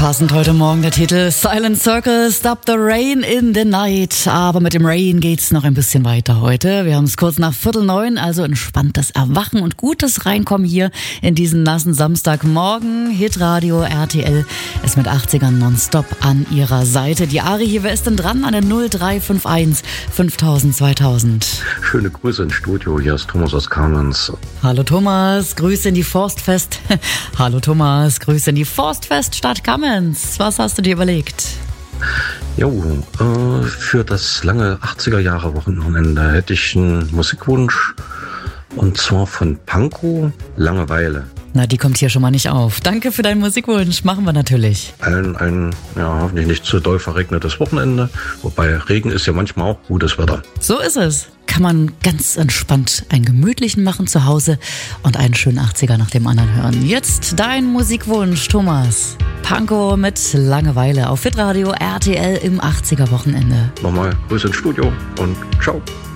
Passend heute Morgen der Titel Silent Circle, Stop the Rain in the Night. Aber mit dem Rain geht's noch ein bisschen weiter heute. Wir haben es kurz nach 8:45, also entspanntes Erwachen und gutes Reinkommen hier in diesen nassen Samstagmorgen. Hitradio RTL ist mit 80ern nonstop an ihrer Seite. Die Ari hier, wer ist denn dran an der 0351 5000 2000? Schöne Grüße ins Studio, hier ist Thomas aus Kamenz. Hallo Thomas, Grüße in die Forstfest. Hallo Thomas, Grüße in die Forstfeststadt Kamenz. Was hast du dir überlegt? Jo, für das lange 80er-Jahre-Wochenende hätte ich einen Musikwunsch, und zwar von Pankow, Langeweile. Na, die kommt hier schon mal nicht auf. Danke für deinen Musikwunsch, machen wir natürlich. Ein hoffentlich nicht zu doll verregnetes Wochenende, wobei Regen ist ja manchmal auch gutes Wetter. So ist es. Kann man ganz entspannt einen gemütlichen machen zu Hause und einen schönen 80er nach dem anderen hören. Jetzt dein Musikwunsch, Thomas. Pankow mit Langeweile auf Hitradio RTL im 80er Wochenende. Nochmal Grüße ins Studio und ciao.